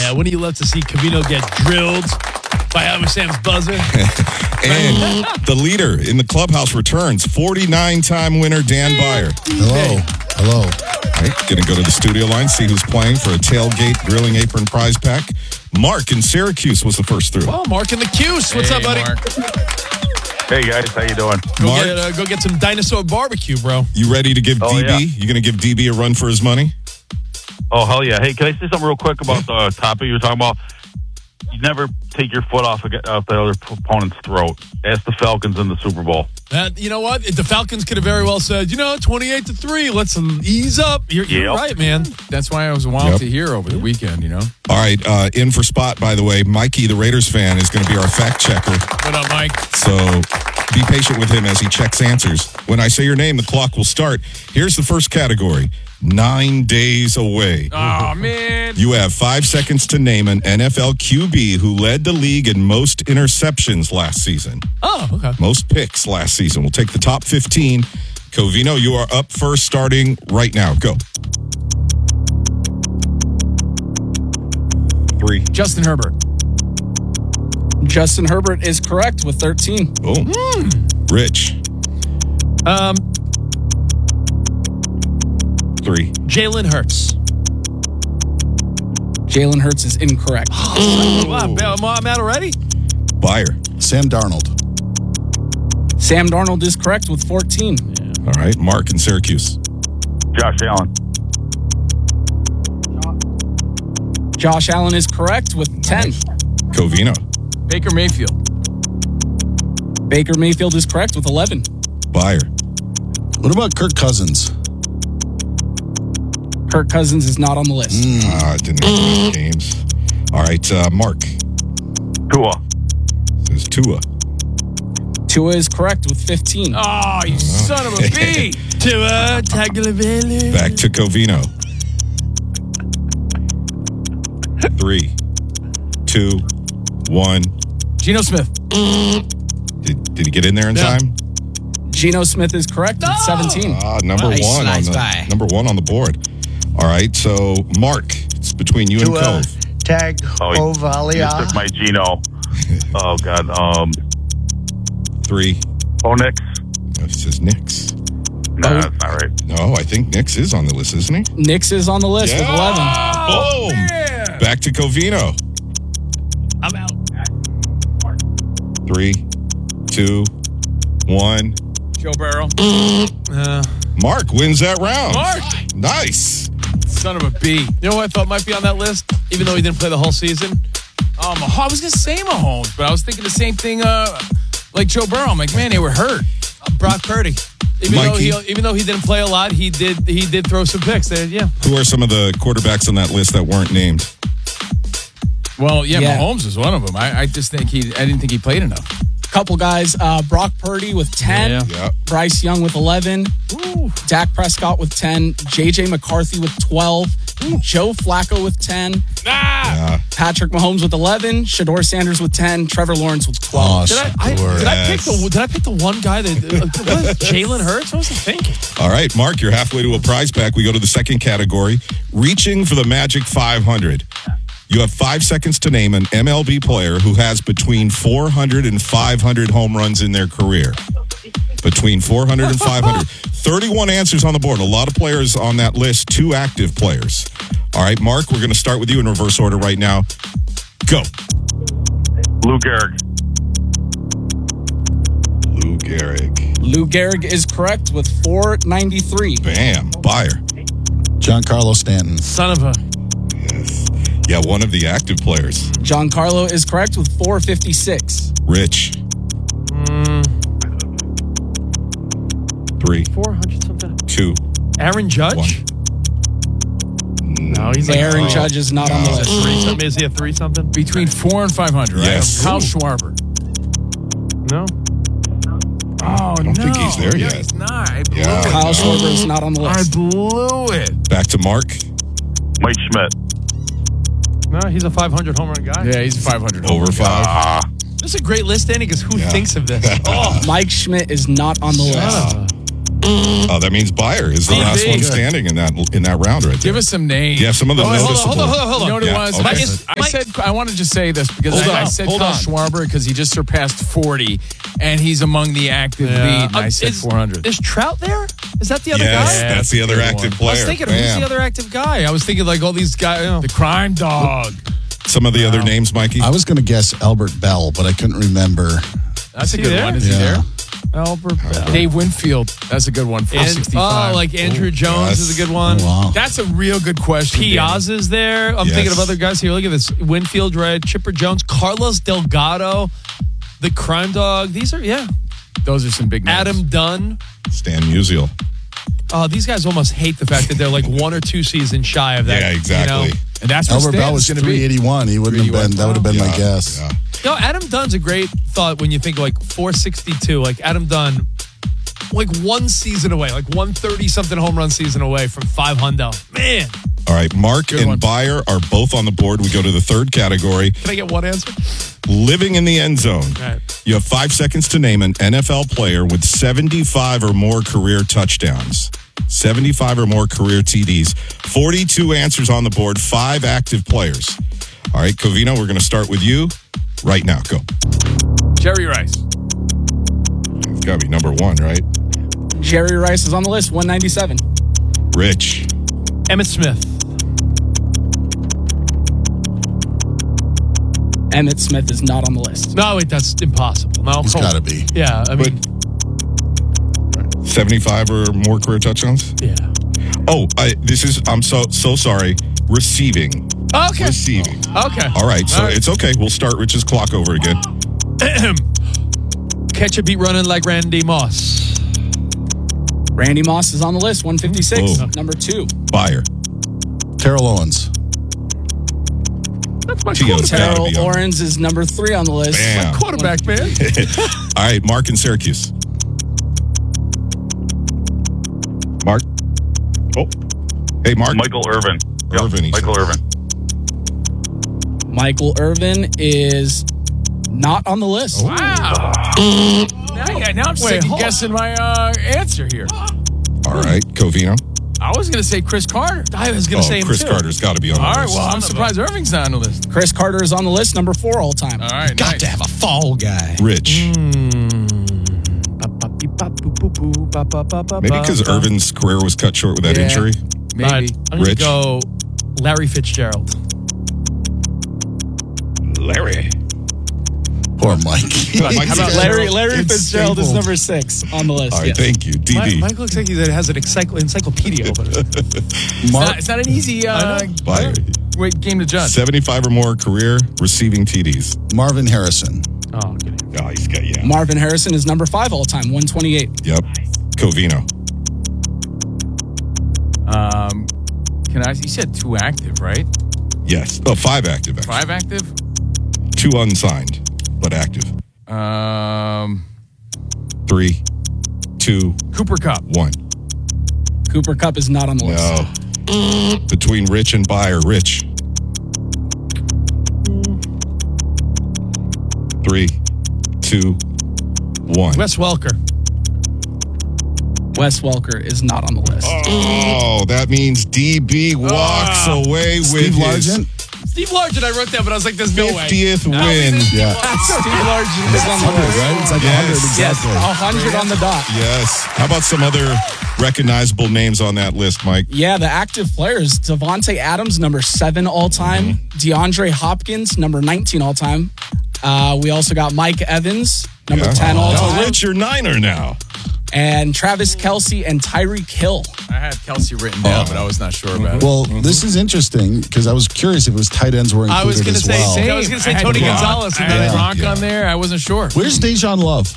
Yeah, wouldn't you love to see Covino get drilled by Albert Sam's buzzer? And the leader in the clubhouse returns, 49-time winner Dan Byer. Hello. All right, going to go to the studio line, see who's playing for a tailgate grilling apron prize pack. Mark in Syracuse was the first through. Well, Mark in the Cuse. What's up, buddy? Mark. Hey, guys. How you doing? Go get some dinosaur barbecue, bro. You ready to give DB? Yeah. You going to give DB a run for his money? Oh, hell yeah. Hey, can I say something real quick about the topic you were talking about? You never take your foot off the other opponent's throat. Ask the Falcons in the Super Bowl. You know what? The Falcons could have very well said, 28-3. Let's ease up. You're right, man. That's why I was wild to hear over the weekend, All right, in for Spot, by the way, Mikey, the Raiders fan, is going to be our fact checker. What up, Mike? So be patient with him as he checks answers. When I say your name, the clock will start. Here's the first category. 9 days away. Oh, man. You have 5 seconds to name an NFL QB who led the league in most interceptions last season. Oh, okay. Most picks last season. We'll take the top 15. Covino, you are up first starting right now. Go. 3. Justin Herbert. Justin Herbert is correct with 13. Boom. Rich. 3. Jalen Hurts. Jalen Hurts is incorrect. Wow, I'm out already? Byer. Sam Darnold. Sam Darnold is correct with 14. All right. Mark in Syracuse. Josh Allen. Josh Allen is correct with 10. Covino. Baker Mayfield. Baker Mayfield is correct with 11. Byer. What about Kirk Cousins? Kirk Cousins is not on the list. Didn't have enough games. All right. Mark. Tua. This is Tua. Tua is correct with 15. Oh, you son of a bee. Tua Tagovailoa. Back to Covino. 3, 2, 1. Geno Smith. Did he get in there in time? Geno Smith is correct with 17. Number one on the board. All right, so Mark, it's between you and Cove. You took my Geno. Oh, God. 3. Oh, Nix. No, it says Nix. No, that's not right. No, I think Nix is on the list, isn't he? Nix is on the list with 11. Boom. Man. Back to Covino. I'm out. 3, 2, 1. Joe Burrow. Mark wins that round. Mark. Nice. Son of a bee. You know who I thought might be on that list, even though he didn't play the whole season? Oh, I was going to say Mahomes, but I was thinking the same thing like Joe Burrow. I'm like, man, they were hurt. Brock Purdy. Even though he didn't play a lot, he did throw some picks. Yeah. Who are some of the quarterbacks on that list that weren't named? Well, Mahomes is one of them. I just think I didn't think he played enough. Couple guys, Brock Purdy with 10. Yeah. Bryce Young with 11. Dak Prescott with 10. J.J. McCarthy with 12. Joe Flacco with 10. Yeah. Patrick Mahomes with 11. Shador Sanders with 10. Trevor Lawrence with 12. Did I pick the one guy that Jalen Hurts? What was I thinking? All right, Mark, you're halfway to a prize pack. We go to the second category, reaching for the magic 500. You have 5 seconds to name an MLB player who has between 400 and 500 home runs in their career. Between 400 and 500. 31 answers on the board. A lot of players on that list, 2 active players. All right, Mark, we're going to start with you in reverse order right now. Go. Lou Gehrig. Lou Gehrig. Lou Gehrig is correct with 493. Bam. Byer. Giancarlo Stanton. Son of a... Yes. Yeah, one of the active players. Giancarlo is correct with 456. Rich. 3, 400 something. 2, Aaron Judge? 1. No, he's Aaron Judge is not on the list. Is he a 3 something? Between 4 and 500, right? Yes. Kyle Schwarber. No. Oh, I don't think he's there yet. He's not. I blew Yeah. it. Kyle Schwarber is not on the I list. blew it. Back to Mark. Mike Schmidt. No, he's a 500 home run guy. Yeah, he's 500. Over 5. This is a great list, Danny, because who thinks of this? Oh, Mike Schmidt is not on the list. Oh, that means Bayer is the DB. last one Good. standing in that round right there. Give us some names. Yeah, some of the noticeable. Hold on. You know what it Yeah, was? okay. I said I want to just say this because Hold I on, said hold Kyle on. Schwarber because he just surpassed 40 and he's among the active lead. And I said 400. Is Trout there? Is that the other Yes, guy? that's the other active player. I was thinking, who's Bam. the other active guy? I was thinking like all these guys. You know. The crime dog. Some of the other names, Mikey. I was going to guess Albert Bell, but I couldn't remember. That's a he good there? one. Is he Yeah. there? Albert Bell. Dave Winfield. That's a good one. 465. Like Andrew Jones yes. is a good one. Oh, wow. That's a real good question. Piazza's there. I'm Yes. thinking of other guys here. Look at this. Winfield, right? Chipper Jones, Carlos Delgado, the crime dog. These are, Those are some big names. Adam Dunn. Stan Musial. These guys almost hate the fact that they're like 1 or 2 seasons shy of that. Yeah, exactly. You know? And that's what Albert Bell was going to be. 381. He wouldn't have been. That would have been my Yeah, guess. yeah. No, Adam Dunn's a great thought when you think of like 462. Like Adam Dunn, like 1 season away, like 130-something home run season away from 500. Man, All right, Mark and one. Bayer are both on the board. We go to the third category, can I get one answer? living in the end zone. All right. You have 5 seconds to name an NFL player with 75 or more career touchdowns. 75 or more career TDs. 42 answers on the board, 5 active players. All right, Covino, we're going to start with you right now. Go. Jerry Rice. It's got to be number 1, right? Jerry Rice is on the list, 197. Rich. Emmitt Smith. Emmitt Smith is not on the list. No, wait, that's impossible. No, He's come on. got to be. Yeah, I mean, 75 or more career touchdowns? yeah. Oh, I'm so sorry. Receiving. Okay. Receiving. Okay. All right, so it's okay. We'll start Rich's clock over again. Catch a beat running like Randy Moss. Randy Moss is on the list, 156. Oh. Number 2. Buyer. Terrell Owens. That's my Tio's quarterback. gotta be Terrell on. Orange is number 3 on the list. Bam. Quarterback, man. All right, Mark in Syracuse. Mark. Oh. Hey, Mark. Michael Irvin. Yep, Irvin, he Michael says. Irvin. Michael Irvin is not on the list. Oh. Wow. now I'm second hold guessing my answer here. All right, Covino. I was going to say Chris Carter. I was going to say him Chris too. Carter's got to be on the All right, list. well, I'm surprised Irving's not on the list. Chris Carter is on the list, number 4 all time. All right, Got nice. to have a fall guy. Rich. Maybe because Irvin's career was cut short with that Yeah. injury. Maybe. I'm going to Rich. go Larry Fitzgerald. Larry. Poor Mike. Mike's How about got- Larry It's Fitzgerald is stapled. number 6 on the list. All right, yes. thank you. DD. Mike looks like he has an encyclopedia over there. It's not an easy Buyer. game to judge. 75 or more career receiving TDs. Marvin Harrison. Oh, get it. Oh, he's got, yeah. Marvin Harrison is number 5 all time, 128. Yep. Covino. You said 2 active, right? Yes. Oh, 5 active. Actually. 5 active? 2 unsigned, but active. 3, 2, Cooper Cup. 1. Cooper Kupp is not on the list. No. Between Rich and Buyer. Rich. 3, 2, 1. Wes Welker. Wes Welker is not on the list. Oh, that means DB walks away with Steve his Largent. Steve Largent, I wrote that, but I was like, there's no way. 50th win. Yeah. Steve Largent is on the 100, list. right? It's like Yes. 100 Yes, exactly. 100 on the dot. Yes. How about some other recognizable names on that list, Mike? Yeah, the active players, Devontae Adams, number 7 all time. DeAndre Hopkins, number 19 all time. We also got Mike Evans, number 10 all Oh, time. Rich, you're Niner now. And Travis Kelce and Tyreek Hill. I had Kelsey written down, but I was not sure about it. Well, this is interesting because I was curious if it was tight ends were included I was going to as say, well. I was going to say I had Tony Gronk. Gonzalez. I And had then Gronk Yeah. on there. I wasn't sure. Where's Dejan Love?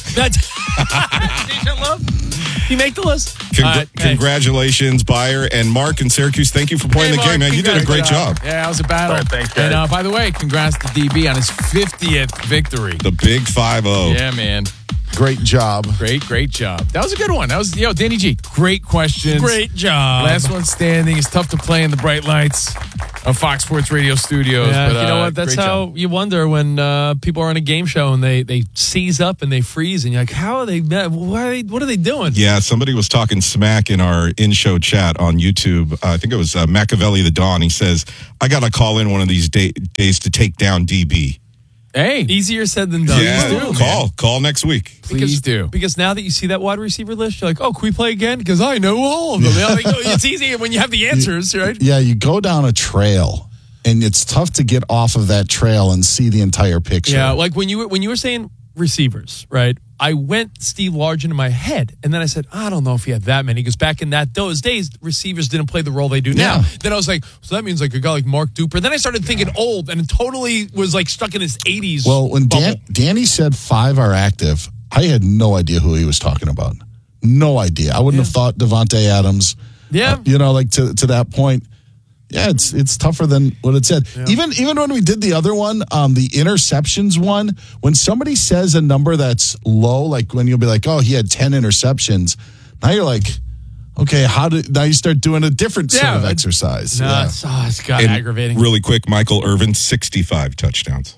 Dejan Love. You make the list. Hey. Congratulations, Buyer and Mark in Syracuse. Thank you for playing Hey, the Mark, game, man. You did a great job. Yeah, it was a battle. All right, thanks, guys. And by the way, congrats to DB on his 50th victory. The big 5-0. Yeah, man. Great job. Great job. That was a good one. That was, Danny G. Great questions. Great job. Last one standing. It's tough to play in the bright lights. of Fox Sports Radio studios. Yeah, but, you know what? That's great how job. you wonder when people are on a game show and they seize up and they freeze, and you're like, how are they? What are they doing? Yeah, somebody was talking smack in our in-show chat on YouTube. I think it was Machiavelli the Dawn. He says, I got to call in one of these days to take down DB. Hey, Easier said than done. Yeah, call next week. please do. Because now that you see that wide receiver list, you're like, oh, can we play again? Because I know all of them. It's easy when you have the answers, right? Yeah, you go down a trail, and it's tough to get off of that trail and see the entire picture. Yeah, like when you were saying receivers, right? I went Steve Largent in my head, and then I said, I don't know if he had that many, because back in those days, receivers didn't play the role they do now. Yeah. Then I was like, so that means like a guy like Mark Duper. Then I started thinking old, and totally was like stuck in his 80s. Well, when bubble. Danny said 5 are active, I had no idea who he was talking about. No idea. I wouldn't have thought Devontae Adams. Yeah. Like to that point. Yeah, it's tougher than what it said. Yeah. Even when we did the other one, the interceptions one, when somebody says a number that's low, like when you'll be like, oh, he had 10 interceptions. Now you're like, okay, now you start doing a different sort of exercise. No, it's got And aggravating. Really quick, Michael Irvin, 65 touchdowns.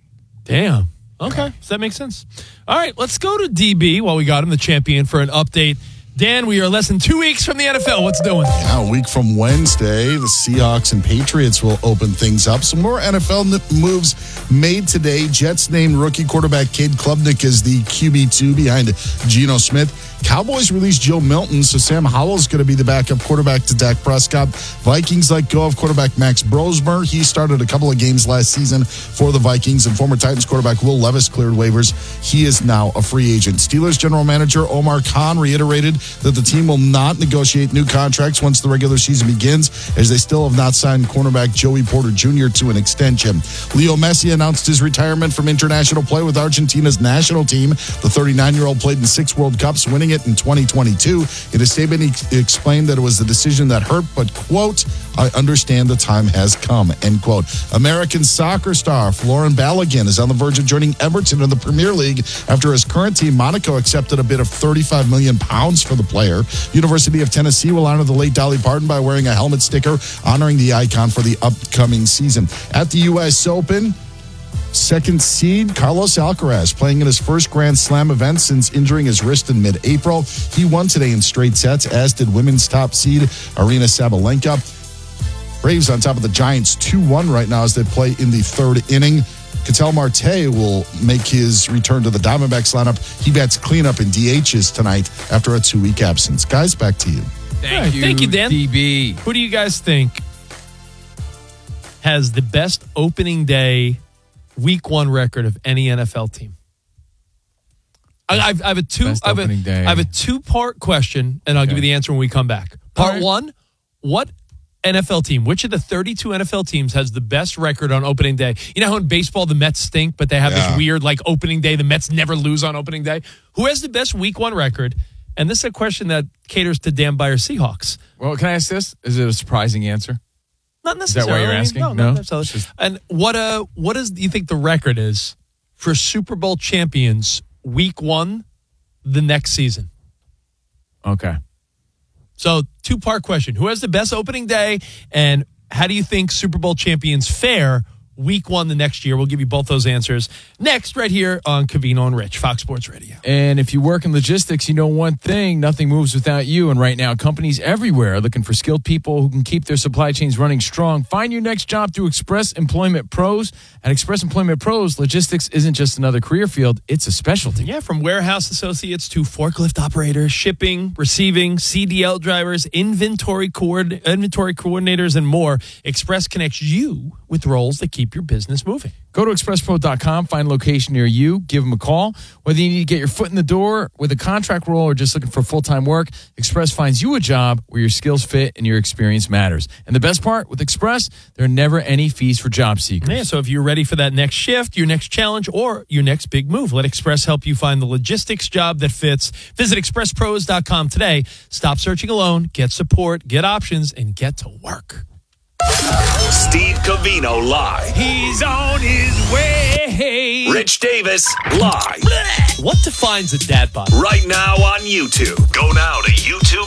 Damn. Okay, so that makes sense. All right, let's go to DB while we got him, the champion, for an update. Dan, we are less than 2 weeks from the NFL. What's doing? Yeah, a week from Wednesday, the Seahawks and Patriots will open things up. Some more NFL moves made today. Jets named rookie quarterback Cade Klubnik as the QB2 behind Geno Smith. Cowboys released Joe Milton, so Sam Howell's going to be the backup quarterback to Dak Prescott. Vikings let go of quarterback Max Brosmer. He started a couple of games last season for the Vikings, and former Titans quarterback Will Levis cleared waivers. He is now a free agent. Steelers general manager Omar Khan reiterated that the team will not negotiate new contracts once the regular season begins, as they still have not signed cornerback Joey Porter Jr. to an extension. Leo Messi announced his retirement from international play with Argentina's national team. The 39-year-old played in 6 World Cups, winning it in 2022. In a statement, he explained that it was a decision that hurt, but, quote, I understand the time has come, end quote. American soccer star Florin Balogun is on the verge of joining Everton in the Premier League after his current team, Monaco, accepted a bid of £35 million for the player. University of Tennessee will honor the late Dolly Parton by wearing a helmet sticker honoring the icon for the upcoming season. At the U.S. Open, second seed Carlos Alcaraz playing in his first Grand Slam event since injuring his wrist in mid-April. He won today in straight sets, as did women's top seed Aryna Sabalenka. Braves on top of the Giants 2-1 right now as they play in the third inning. Ketel Marte will make his return to the Diamondbacks lineup. He bats cleanup in DHs tonight after a 2-week absence. Guys, back to you. Thank you, Dan. DB. Who do you guys think has the best opening day week 1 record of any NFL team? I have a two-part question, and I'll give you the answer when we come back. Part 1, what NFL team, which of the 32 NFL teams has the best record on opening day? You know how in baseball the Mets stink, but they have this weird like opening day. The Mets never lose on opening day. Who has the best week 1 record? And this is a question that caters to Dan Beyer Seahawks. Well, can I ask this? Is it a surprising answer? Not necessarily. Is that why you're asking? No, not necessarily. And what do you think the record is for Super Bowl champions week 1 the next season? Okay. So, 2-part question. Who has the best opening day, and how do you think Super Bowl champions fare week 1 the next year? We'll give you both those answers next, right here on Covino and Rich, Fox Sports Radio. And if you work in logistics, you know one thing, nothing moves without you. And right now, companies everywhere are looking for skilled people who can keep their supply chains running strong. Find your next job through Express Employment Pros. At Express Employment Pros, logistics isn't just another career field, it's a specialty. Yeah, from warehouse associates to forklift operators, shipping, receiving, CDL drivers, inventory coordinators, and more. Express connects you with roles that keep your business moving. Go to expresspro.com, find a location near you, give them a call. Whether you need to get your foot in the door with a contract role or just looking for full-time work, Express finds you a job where your skills fit and your experience matters. And the best part, with Express, there are never any fees for job seekers. Yeah, so if you're ready for that next shift, your next challenge, or your next big move, let Express help you find the logistics job that fits. Visit expresspros.com today. Stop searching alone, get support, get options, and get to work. Steve Covino live. He's on his way. Hey. Rich Davis, live. What defines a dad bod? Right now on YouTube. Go now to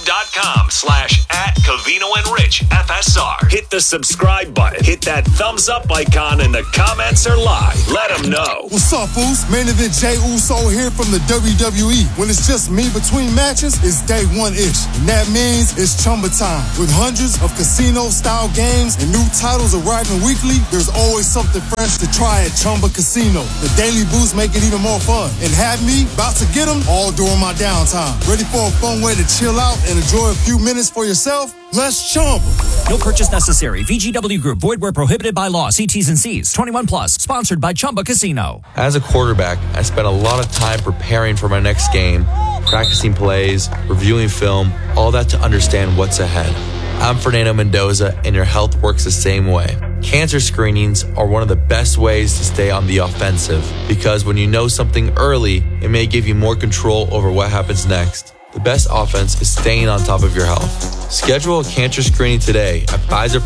youtube.com/@CovinoandRichFSR. Hit the subscribe button. Hit that thumbs up icon in the comments or live. Let them know. What's up, fools? Main event Jey Uso here from the WWE. When it's just me between matches, it's day one-ish. And that means it's Chumba time. With hundreds of casino-style games and new titles arriving weekly, there's always something fresh to try at Chumba Casino. The daily boosts make it even more fun. And have me about to get them all during my downtime. Ready for a fun way to chill out and enjoy a few minutes for yourself? Let's Chumba. No purchase necessary. VGW Group. Void where prohibited by law. See T's and C's. 21 plus. Sponsored by Chumba Casino. As a quarterback, I spent a lot of time preparing for my next game, practicing plays, reviewing film, all that to understand what's ahead. I'm Fernando Mendoza, and your health works the same way. Cancer screenings are one of the best ways to stay on the offensive, because when you know something early, it may give you more control over what happens next. The best offense is staying on top of your health. Schedule a cancer screening today at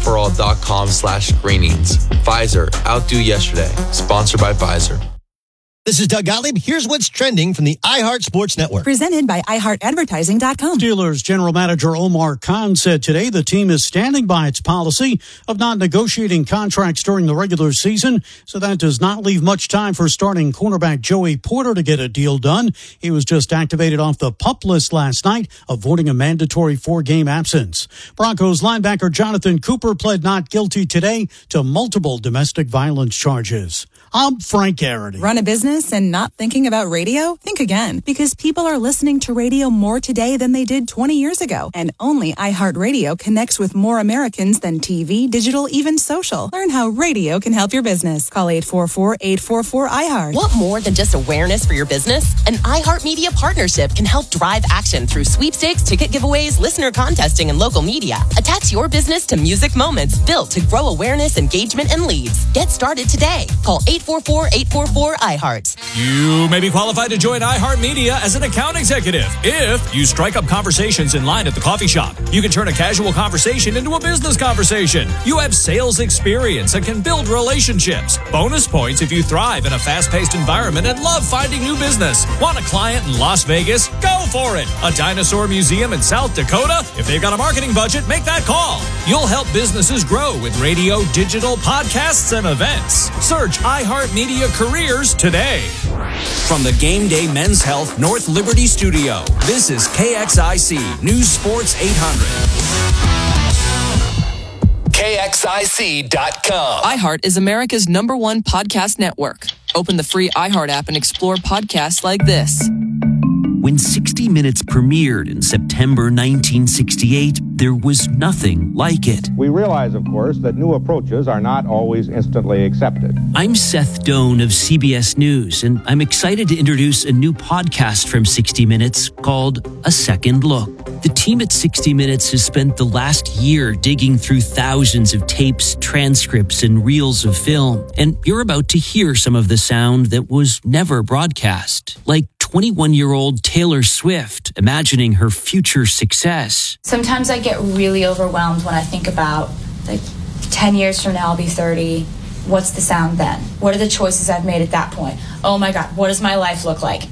PfizerForAll.com/screenings. Pfizer, outdo yesterday. Sponsored by Pfizer. This is Doug Gottlieb. Here's what's trending from the iHeart Sports Network. Presented by iHeartAdvertising.com. Steelers General Manager Omar Khan said today the team is standing by its policy of not negotiating contracts during the regular season, so that does not leave much time for starting cornerback Joey Porter to get a deal done. He was just activated off the PUP list last night, avoiding a mandatory 4-game absence. Broncos linebacker Jonathan Cooper pled not guilty today to multiple domestic violence charges. I'm Frank Garrity. Run a business and not thinking about radio? Think again, because people are listening to radio more today than they did 20 years ago. And only iHeartRadio connects with more Americans than TV, digital, even social. Learn how radio can help your business. Call 844-844-iHeart. Want more than just awareness for your business? An iHeartMedia partnership can help drive action through sweepstakes, ticket giveaways, listener contesting, and local media. Attach your business to music moments built to grow awareness, engagement, and leads. Get started today. Call 844-844-iHeart. You may be qualified to join iHeartMedia as an account executive if you strike up conversations in line at the coffee shop. You can turn a casual conversation into a business conversation. You have sales experience and can build relationships. Bonus points if you thrive in a fast-paced environment and love finding new business. Want a client in Las Vegas? Go for it. A dinosaur museum in South Dakota? If they've got a marketing budget, make that call. You'll help businesses grow with radio, digital, podcasts, and events. Search iHeartMedia Careers today. From the Game Day Men's Health North Liberty Studio, this is KXIC News Sports 800. KXIC.com. iHeart is America's #1 podcast network. Open the free iHeart app and explore podcasts like this. When 60 Minutes premiered in September 1968, there was nothing like it. We realize, of course, that new approaches are not always instantly accepted. I'm Seth Doan of CBS News, and I'm excited to introduce a new podcast from 60 Minutes called A Second Look. The team at 60 Minutes has spent the last year digging through thousands of tapes, transcripts, and reels of film, and you're about to hear some of the sound that was never broadcast, like 21-year-old Taylor Swift imagining her future success. Sometimes I get really overwhelmed when I think about, 10 years from now I'll be 30. What's the sound then? What are the choices I've made at that point? Oh my God, what does my life look like?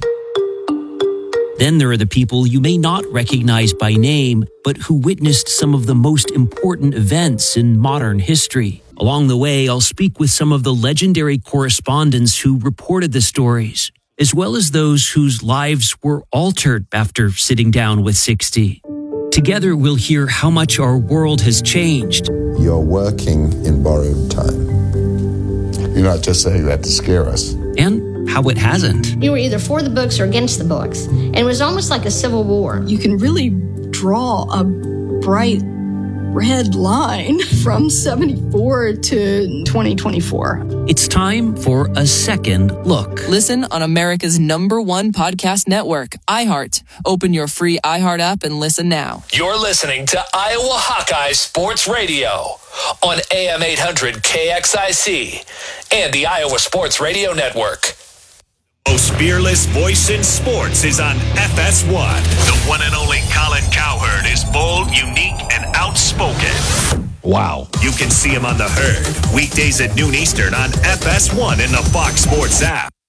Then there are the people you may not recognize by name, but who witnessed some of the most important events in modern history. Along the way, I'll speak with some of the legendary correspondents who reported the stories, as well as those whose lives were altered after sitting down with 60. Together, we'll hear how much our world has changed. You're working in borrowed time. You're not just saying that to scare us. And how it hasn't. You were either for the books or against the books. And it was almost like a civil war. You can really draw a bright red line from 74 to 2024. It's time for A Second Look. Listen on America's #1 podcast network, iHeart. Open your free iHeart app and listen now. You're listening to Iowa Hawkeye Sports Radio on AM 800 KXIC and the Iowa Sports Radio Network. Most fearless voice in sports is on FS1. The one and only Colin Cowherd is bold, unique, and outspoken. Wow. You can see him on The Herd, weekdays at noon Eastern on FS1 and the Fox Sports app.